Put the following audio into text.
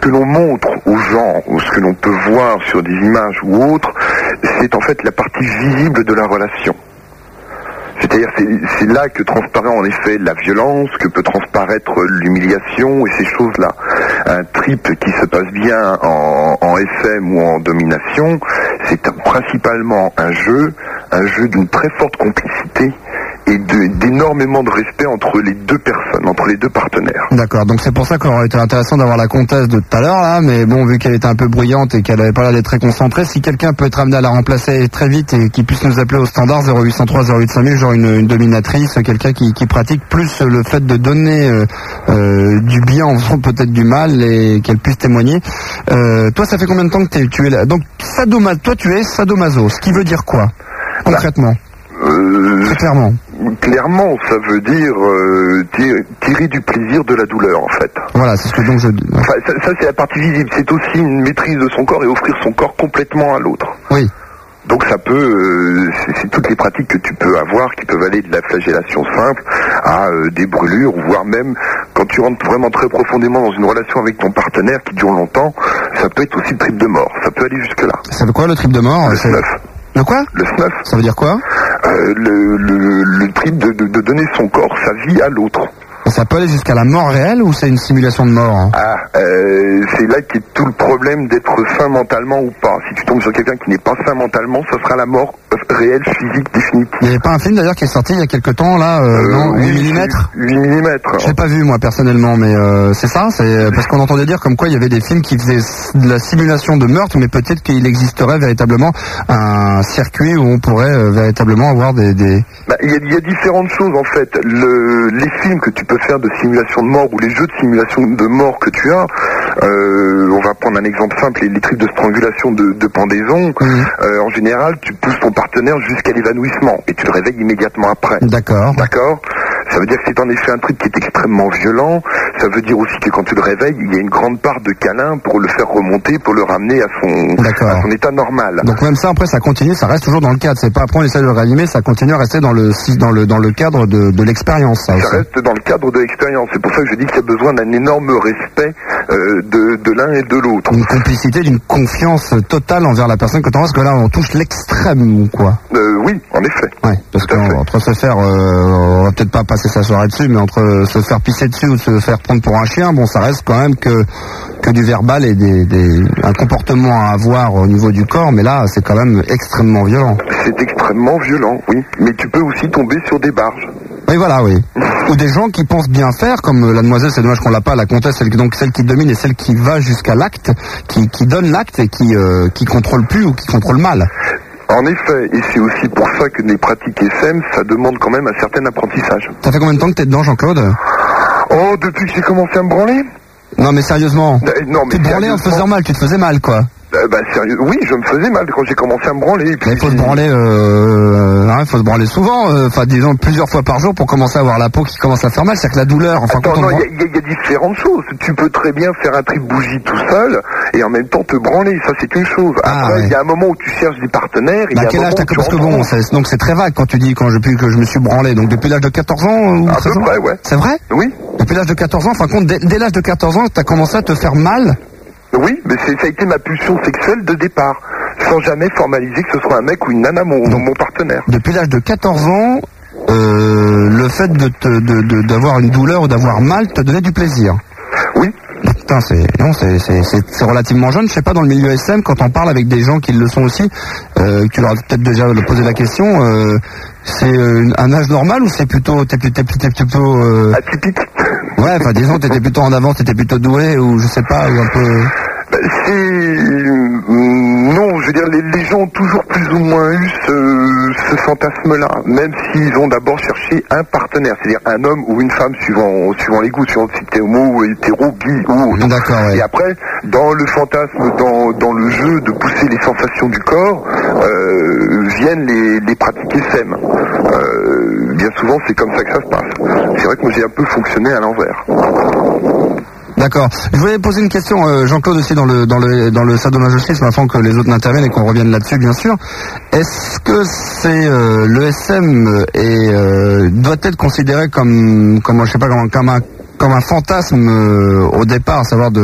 que l'on montre aux gens, ou ce que l'on peut voir sur des images ou autres, c'est en fait la partie visible de la relation. C'est-à-dire c'est là que transparaît en effet la violence, que peut transparaître l'humiliation et ces choses-là. Un trip qui se passe bien en FM ou en domination, c'est principalement un jeu d'une très forte complicité et d'énormément de respect entre les deux personnes, entre les deux partenaires. D'accord, donc c'est pour ça qu'il aurait été intéressant d'avoir la comtesse de tout à l'heure là, mais bon, vu qu'elle était un peu bruyante et qu'elle avait pas l'air d'être très concentrée, si quelqu'un peut être amené à la remplacer très vite et qui puisse nous appeler au standard 0803 08 5000, genre une dominatrice, quelqu'un qui pratique plus le fait de donner du bien en faisant peut-être du mal et qu'elle puisse témoigner. Toi, ça fait combien de temps que tu es là? Donc toi tu es sadomaso, ce qui veut dire quoi concrètement? Très clairement. Clairement, ça veut dire tirer du plaisir de la douleur, en fait. Voilà, c'est ce que donc je... Enfin, ça c'est la partie visible. C'est aussi une maîtrise de son corps et offrir son corps complètement à l'autre. Oui. Donc ça peut, c'est toutes les pratiques que tu peux avoir qui peuvent aller de la flagellation simple à des brûlures, voire même quand tu rentres vraiment très profondément dans une relation avec ton partenaire qui dure longtemps, ça peut être aussi le trip de mort. Ça peut aller jusque là. Ça veut quoi le trip de mort? Le snuff. Le quoi? Le snuff. Ça veut dire quoi? Le trip de donner son corps, sa vie à l'autre. Ça peut aller jusqu'à la mort réelle ou c'est une simulation de mort hein? C'est là qu'est tout le problème d'être sain mentalement ou pas. Si tu tombes sur quelqu'un qui n'est pas sain mentalement, ça sera la mort réelle, physique, définitive. Il n'y avait pas un film d'ailleurs qui est sorti il y a quelque temps là, non, 8 mm 8 mm. Je l'ai pas vu moi personnellement, mais c'est ça, c'est parce qu'on entendait dire comme quoi il y avait des films qui faisaient de la simulation de meurtre, mais peut-être qu'il existerait véritablement un circuit où on pourrait véritablement avoir des... Il y a différentes choses en fait. Les films que tu peux faire de simulation de mort ou les jeux de simulation de mort que tu as, on va prendre un exemple simple, les trucs de strangulation de pendaison, en général tu pousses ton partenaire jusqu'à l'évanouissement et tu le réveilles immédiatement après. D'accord. Ça veut dire que c'est en effet un truc qui est extrêmement violent. Ça veut dire aussi que quand tu le réveilles, il y a une grande part de câlin pour le faire remonter, pour le ramener à son état normal. Donc même ça, après, ça continue, ça reste toujours dans le cadre. C'est pas après on essaie de le réanimer, ça continue à rester dans le cadre de l'expérience. Ça reste dans le cadre de l'expérience. C'est pour ça que je dis qu'il y a besoin d'un énorme respect de l'un et de l'autre. Une complicité, d'une confiance totale envers la personne que tu as, parce que là, on touche l'extrême ou quoi. Oui, en effet. Ouais, parce qu'entre se faire, on va peut-être pas passer sa soirée dessus, mais entre se faire pisser dessus ou se faire prendre pour un chien, bon, ça reste quand même que du verbal et un comportement à avoir au niveau du corps, mais là, c'est quand même extrêmement violent. C'est extrêmement violent, oui. Mais tu peux aussi tomber sur des barges. Oui, voilà, oui. Ou des gens qui pensent bien faire, comme la demoiselle, c'est dommage qu'on l'a pas, la comtesse, celle qui domine et celle qui va jusqu'à l'acte, qui donne l'acte et qui contrôle plus ou qui contrôle mal. En effet, et c'est aussi pour ça que les pratiques SM, ça demande quand même un certain apprentissage. Ça fait combien de temps que t'es dedans, Jean-Claude? Oh, depuis que j'ai commencé à me branler. Non mais sérieusement, non, mais tu te branlais en te faisant mal, tu te faisais mal quoi. Sérieux, oui, je me faisais mal quand j'ai commencé à me branler. Et puis, il faut se branler, faut se branler souvent, disons plusieurs fois par jour pour commencer à avoir la peau qui commence à faire mal, c'est que la douleur, enfin. Attends, non, il y a différentes choses. Tu peux très bien faire un trip bougie tout seul et en même temps te branler, ça c'est une chose. Après, il y a un moment où tu cherches des partenaires. Quel âge t'as? Parce que bon, donc c'est très vague quand tu dis que je me suis branlé. Donc depuis l'âge de 14 ans ou 13 ans. À peu près, ouais. C'est vrai? Oui. Depuis l'âge de 14 ans, enfin compte dès l'âge de 14 ans, t'as commencé à te faire mal. Oui, mais ça a été ma pulsion sexuelle de départ, sans jamais formaliser que ce soit un mec ou une nana, mon partenaire. Depuis l'âge de 14 ans, le fait d'avoir une douleur ou d'avoir mal te donnait du plaisir. Oui. Putain, c'est relativement jeune. Je sais pas, dans le milieu SM, quand on parle avec des gens qui le sont aussi, tu leur as peut-être déjà posé la question, c'est un âge normal ou c'est plutôt t'es plutôt atypique. Ouais, enfin disons t'étais plutôt en avance, t'étais plutôt doué ou je sais pas, ou un peu. Non, je veux dire, les gens ont toujours plus ou moins eu ce fantasme-là, même s'ils ont d'abord cherché un partenaire, c'est-à-dire un homme ou une femme, suivant les goûts, suivant si t'es homo, hétéro, bi ou autre. D'accord, ouais. Et après, dans le fantasme, dans le jeu de pousser les sensations du corps, viennent les pratiques SM. Bien souvent, c'est comme ça que ça se passe. C'est vrai que moi, j'ai un peu fonctionné à l'envers. D'accord. Je voulais poser une question, Jean-Claude, aussi dans le sadomasochisme, afin que les autres n'interviennent et qu'on revienne là-dessus, bien sûr. Est-ce que c'est le SM doit être considéré comme je sais pas, comme un fantasme au départ, à savoir